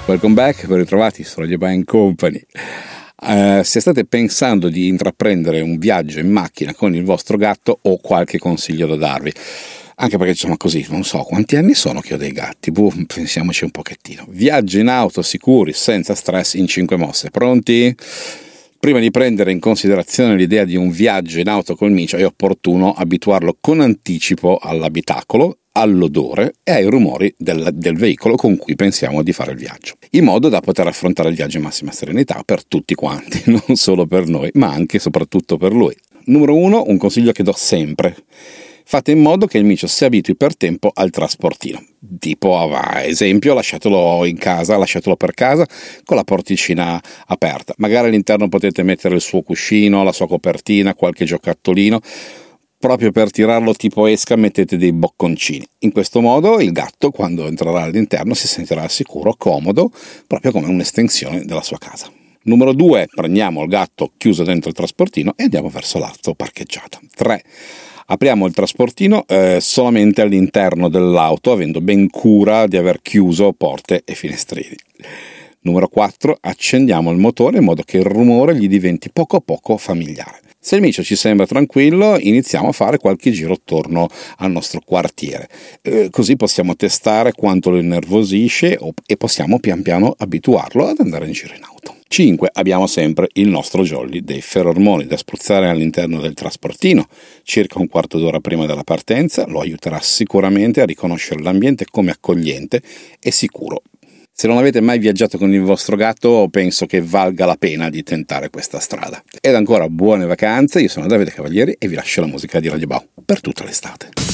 Welcome back, ben ritrovati su Radio Bike Company. Se state pensando di intraprendere un viaggio in macchina con il vostro gatto, ho qualche consiglio da darvi. Anche perché insomma così, non so quanti anni sono che ho dei gatti, pensiamoci un pochettino. Viaggi in auto sicuri, senza stress, in 5 mosse. Pronti? Prima di prendere in considerazione l'idea di un viaggio in auto col micio, è opportuno abituarlo con anticipo all'abitacolo, all'odore e ai rumori del veicolo con cui pensiamo di fare il viaggio, in modo da poter affrontare il viaggio in massima serenità per tutti quanti, non solo per noi, ma anche e soprattutto per lui. Numero 1, un consiglio che do sempre: fate in modo che il micio si abitui per tempo al trasportino. Tipo, ad esempio, lasciatelo in casa, lasciatelo per casa con la porticina aperta. Magari all'interno potete mettere il suo cuscino, la sua copertina, qualche giocattolino. Proprio per tirarlo tipo esca mettete dei bocconcini. In questo modo il gatto, quando entrerà all'interno, si sentirà sicuro, comodo, proprio come un'estensione della sua casa. Numero 2, prendiamo il gatto chiuso dentro il trasportino e andiamo verso l'auto parcheggiata. 3, apriamo il trasportino solamente all'interno dell'auto, avendo ben cura di aver chiuso porte e finestrini. Numero 4, accendiamo il motore in modo che il rumore gli diventi poco a poco familiare. Se il micio ci sembra tranquillo, iniziamo a fare qualche giro attorno al nostro quartiere. Così possiamo testare quanto lo innervosisce e possiamo pian piano abituarlo ad andare in giro in auto. 5. Abbiamo sempre il nostro jolly dei ferormoni da spruzzare all'interno del trasportino circa un quarto d'ora prima della partenza. Lo aiuterà sicuramente a riconoscere l'ambiente come accogliente e sicuro. Se non avete mai viaggiato con il vostro gatto, penso che valga la pena di tentare questa strada. Ed ancora buone vacanze, io sono Davide Cavalieri e vi lascio la musica di Radio Bau per tutta l'estate.